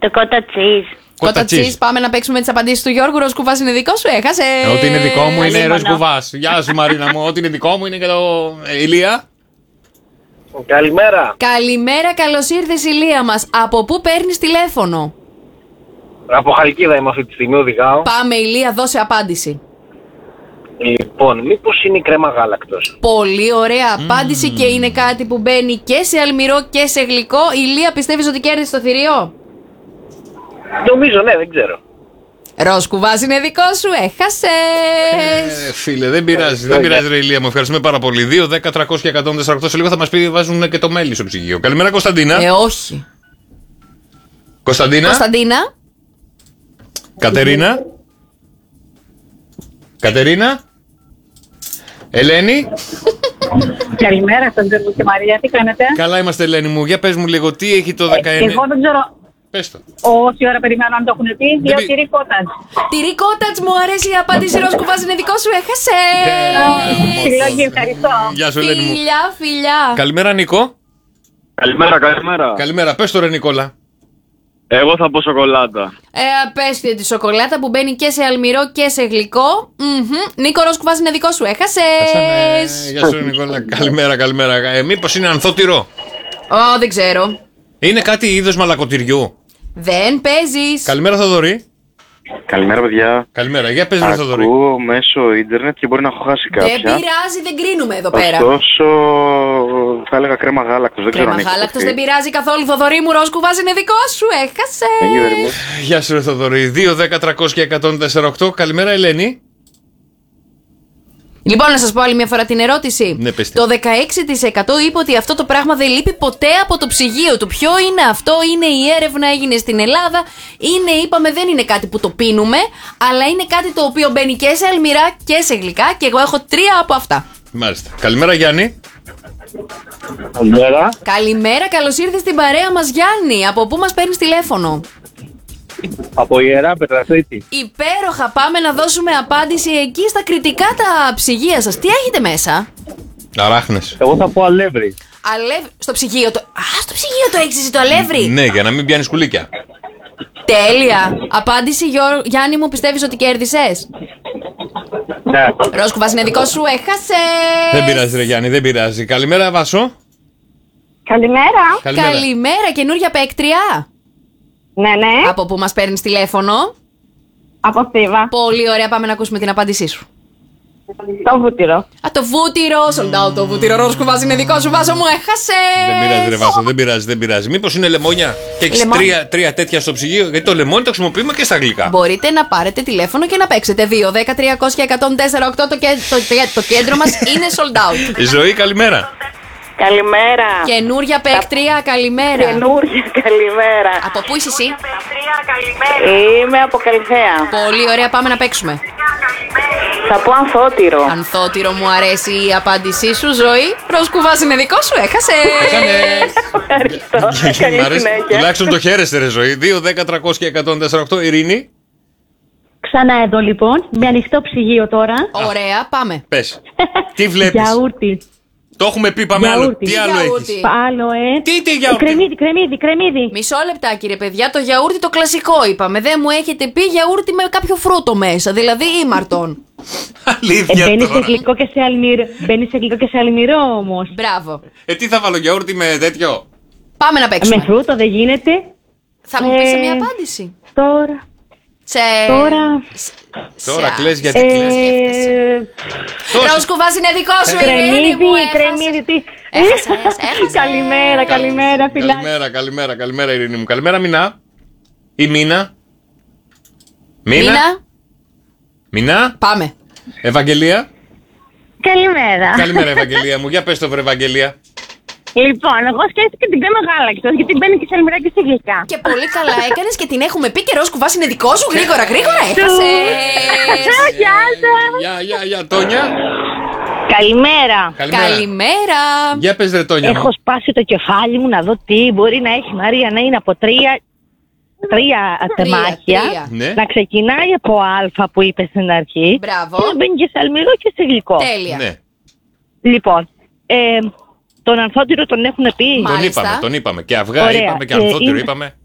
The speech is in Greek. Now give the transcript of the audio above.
Το κότα τσίζ. Πάμε να παίξουμε τις απαντήσεις του Γιώργου. Ροζ κουβάς είναι δικό σου, έχασε. Ό,τι είναι δικό μου είναι ροζ κουβάς. Γεια σου Μαρίνα μου, ό,τι είναι δικό μου είναι και το Ηλία. Καλημέρα. Καλημέρα, καλώς ήρθες Ηλία μας. Από πού παίρνεις τηλέφωνο? Από Χαλκίδα είμαι αυτή τη στιγμή, οδηγάω. Πάμε Ηλία, δώσε απάντηση. Λοιπόν, μήπως είναι η κρέμα γάλακτος? Πολύ ωραία απάντηση και είναι κάτι που μπαίνει και σε αλμυρό και σε γλυκό. Ηλία, πιστεύεις ότι κέρδισες το θηρίο? Νομίζω, ναι, δεν ξέρω. Ροζ κουβάς είναι δικό σου, έχασες. Φίλε, δεν πειράζει, ρε Ηλία μου, ευχαριστούμε πάρα πολύ. 2, 10, 300 και 148. Σε λίγο θα μας πει βάζουν και το μέλι στο ψυγείο. Καλημέρα Κωνσταντίνα. Όχι. Κωνσταντίνα. Κατερίνα. Ελένη. Καλημέρα στον Γιώργο και Μαρία, τι κάνετε? Καλά είμαστε Ελένη μου, για πες μου λίγο τι έχει το 19. Εγώ δεν ξέρω. Πες το. Όση ώρα περιμένω αν το έχουν πει, λέω τυρί κότατς. Τυρί κότατς, μου αρέσει η απάντηση. Ροζ κουβάς είναι δικό σου, έχασες. Συλλογή, ευχαριστώ. Γεια σου Ελένη μου. Φιλιά. Καλημέρα Νίκο. Καλημέρα, πες το ρε Νικόλα. Εγώ θα πω σοκολάτα. Πες τη σοκολάτα που μπαίνει και σε αλμυρό και σε γλυκό. Νίκο, ροζ κουβάς είναι δικό σου, έχασες. Γεια σου Νικόλα, καλημέρα. Μήπως είναι ανθότυρο? Δεν ξέρω. Είναι κάτι είδος μαλακοτυριού? Δεν παίζεις. Καλημέρα Θοδωρή. Καλημέρα, παιδιά. Καλημέρα, για πες ρε Θοδωρή. Ακούω μέσω ίντερνετ και μπορεί να έχω χάσει κάποια. Δεν πειράζει, δεν κρίνουμε εδώ πέρα. Ωστόσο, θα έλεγα κρέμα γάλακτος. Κρέμα γάλακτος δεν πειράζει καθόλου, Θοδωρή μου. Ροζ κουβάς είναι δικό σου, έχασες. Γεια σου ρε Θοδωρή. 2, 10, 300 και 148. Καλημέρα Ελένη. Λοιπόν, να σας πω άλλη μια φορά την ερώτηση. Ναι, πέστε. Το 16% είπε ότι αυτό το πράγμα δεν λείπει ποτέ από το ψυγείο του. Ποιο είναι αυτό? Είναι η έρευνα, έγινε στην Ελλάδα. Είπαμε, δεν είναι κάτι που το πίνουμε, αλλά είναι κάτι το οποίο μπαίνει και σε αλμυρά και σε γλυκά. Και εγώ έχω 3 από αυτά. Μάλιστα. Καλημέρα Γιάννη. Καλημέρα, καλώς ήρθες στην παρέα μας Γιάννη. Από πού μας παίρνεις τηλέφωνο? Από Ιερά Πετραθήτη. Υπέροχα, πάμε να δώσουμε απάντηση εκεί στα κριτικά τα ψυγεία σας. Τι έχετε μέσα? Αράχνες. Εγώ θα πω αλεύρι. Στο ψυγείο το... στο ψυγείο το έχεις εσύ το αλεύρι. Ναι, για να μην πιάνει σκουλίκια. Τέλεια. Απάντηση Γιάννη μου, πιστεύεις ότι κέρδισες? Ναι. Ροζ κουβάς είναι δικό σου, έχασες. Δεν πειράζει ρε Γιάννη, δεν πειράζει. Καλημέρα Βάσο. Καλημέρα, καινούρια παίκτρια. Ναι. Από πού μας παίρνεις τηλέφωνο? Από Θήβα. Πολύ ωραία, πάμε να ακούσουμε την απάντησή σου. Το βούτυρο. Το βούτυρο, sold out το βούτυρο. Ροζ κουβάς είναι δικό σου, Βάσο μου, έχασες. Δεν πειράζει ρε Βάσο, δεν πειράζει. Μήπως είναι λεμόνια και έχεις τρία τέτοια στο ψυγείο? Γιατί το λεμόνι το χρησιμοποιούμε και στα γλυκά. Μπορείτε να πάρετε τηλέφωνο και να παίξετε. 2, 10, 300 και 104,8. Το κέντρο μας είναι sold out. Ζωή, καλημέρα. Καλημέρα. Καινούρια παίκτρια, καλημέρα. Καλημέρα. Από πού είσαι εσύ? Είμαι από Καλυθέα. Πολύ ωραία, πάμε να παίξουμε. Θα πω ανθότυρο. Ανθότυρο, μου αρέσει η απάντησή σου, Ζωή. Ροζ κουβάς είναι δικό σου, έχασες. Ευχαριστώ. Μ' αρέσει. Τουλάχιστον το χαίρεστε ρε Ζωή. 2, 10, 300 και 148. Ειρήνη. Ξανά εδώ λοιπόν, με ανοιχτό ψυγείο τώρα. Ωραία, πάμε. Πες. Τι βλέπεις? Γιαούρτι. Το έχουμε πει, πάμε άλλο. Τι άλλο έχεις? Άλλο, Τι γιαούρτι? Κρεμμύδι. Μισό λεπτάκι ρε παιδιά, το γιαούρτι το κλασικό είπαμε. Δεν μου έχετε πει γιαούρτι με κάποιο φρούτο μέσα, δηλαδή ήμαρτον. Αλήθεια Μπαίνει τώρα. σε γλυκό και σε αλμυρό όμως. Μπράβο. Τι θα βάλω, γιαούρτι με τέτοιο? Πάμε να παίξουμε. Με φρούτο δεν γίνεται. Θα μου πεις μια απάντηση. Τώρα κλαις γιατί κλαις. Ροζ κουβάς είναι δικό σου, Κρεμμύδι, τι. Καλημέρα, φιλάκια. Καλημέρα Ειρήνη μου. Καλημέρα Μινά. Ή Μίνα. Μίνα. Πάμε. Ευαγγελία. Καλημέρα. Ευαγγελία μου. Για πες το βρε Ευαγγελία. Λοιπόν, εγώ σκέφτηκα την κρέμα γάλακτος, γιατί μπαίνει και σε αλμυρά και σε γλυκά. Και πολύ καλά έκανες και την έχουμε πει και Ροζ κουβάς είναι δικό σου. Γρήγορα, έχασες. Γεια, Τόνια. Καλημέρα. Για πες ρε Τόνια. Έχω σπάσει το κεφάλι μου να δω τι μπορεί να έχει Μαρία, να είναι από τρία τεμάχια. Ναι. Να ξεκινάει από α που είπε στην αρχή. Μπράβο. Και να μπαίνει και σε αλμυρό και σε γλυκό. Τέλεια. Ναι. Λοιπόν, τον ανθότυρο τον έχουν πει. Τον είπαμε. Και αυγά Ωραία. είπαμε και ανθότυρο είπαμε.